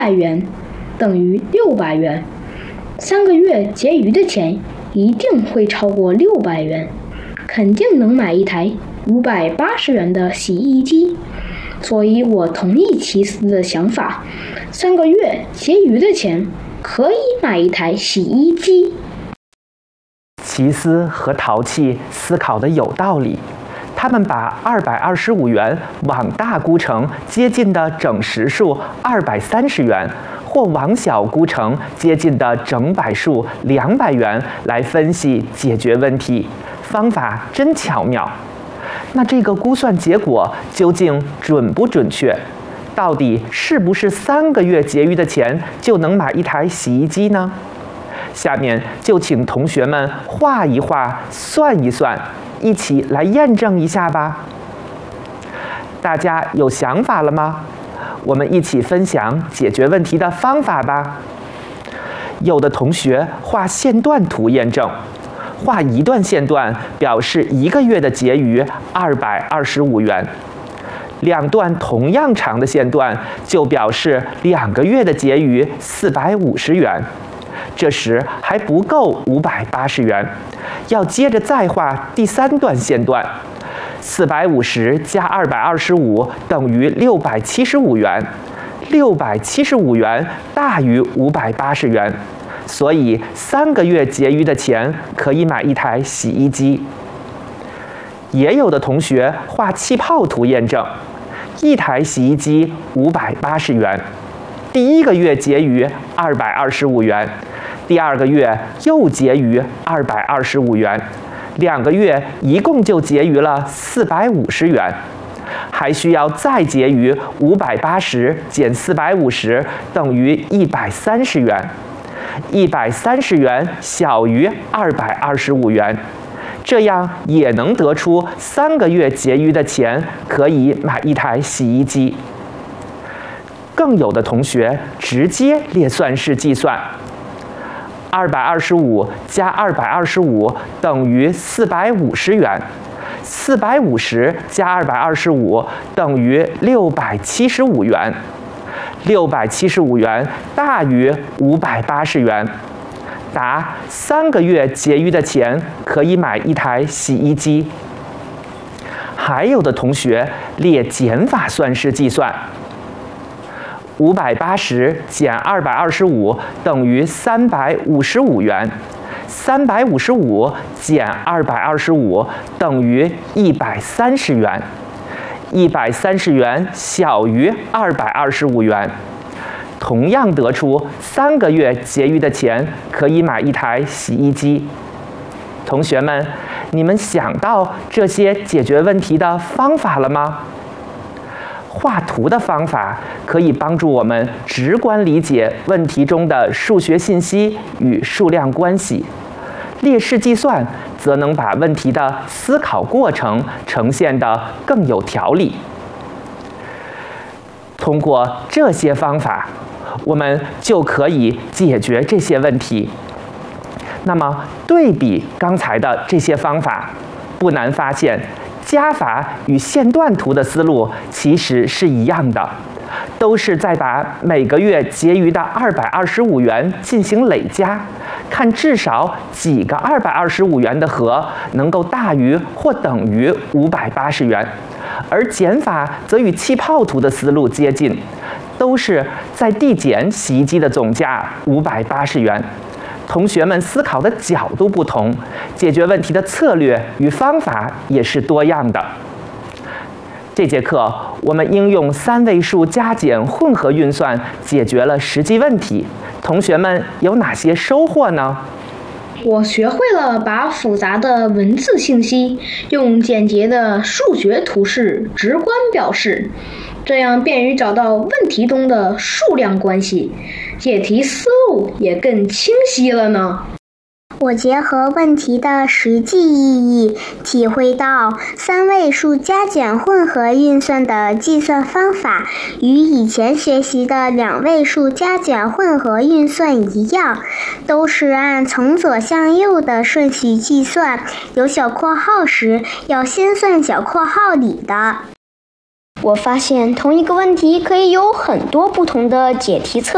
500元等于600元，3个月结余的钱一定会超过600元，肯定能买一台580元的洗衣机。所以我同意齐斯的想法，3个月结余的钱可以买一台洗衣机。 齐斯和淘气思考的有道理，他们把225元往大估成接近的整实数230元，或往小估成接近的整百数200元来分析解决问题，方法真巧妙。那这个估算结果究竟准不准确？到底是不是3个月结余的钱就能买一台洗衣机呢？下面就请同学们画一画，算一算，一起来验证一下吧。大家有想法了吗？我们一起分享解决问题的方法吧。有的同学画线段图验证，画一段线段表示1个月的结余225元，2段同样长的线段就表示2个月的结余450元。这时还不够580元，要接着再画第3段线段，450加225等于675元，675元大于580元，所以3个月结余的钱可以买一台洗衣机。也有的同学画气泡图验证，一台洗衣机580元，第1个月结余225元，第2个月又结余225元，2个月一共就结余了450元，还需要再结余580减450等于130元，130元小于225元，这样也能得出3个月结余的钱可以买一台洗衣机。更有的同学直接列算式计算，225加225等于450元，450加225等于675元，675元大于580元，答3个月结余的钱可以买一台洗衣机。还有的同学列减法算式计算，580减225等于355元，355减225等于130元，130元小于225元，同样得出3个月结余的钱可以买一台洗衣机。同学们，你们想到这些解决问题的方法了吗？画图的方法可以帮助我们直观理解问题中的数学信息与数量关系，列式计算则能把问题的思考过程呈现得更有条理。通过这些方法，我们就可以解决这些问题。那么对比刚才的这些方法，不难发现加法与线段图的思路其实是一样的，都是在把每个月结余的225元进行累加，看至少几个225元的和能够大于或等于580元。而减法则与气泡图的思路接近，都是在递减洗衣机的总价580元。同学们思考的角度不同，解决问题的策略与方法也是多样的。这节课我们应用3位数加减混合运算解决了实际问题，同学们有哪些收获呢？ 我学会了把复杂的文字信息用简洁的数学图示直观表示，这样便于找到问题中的数量关系，解题思路也更清晰了呢。 我结合问题的实际意义，体会到3位数加减混合运算的计算方法与以前学习的2位数加减混合运算一样，都是按从左向右的顺序计算，有小括号时要先算小括号里的。我发现同一个问题可以有很多不同的解题策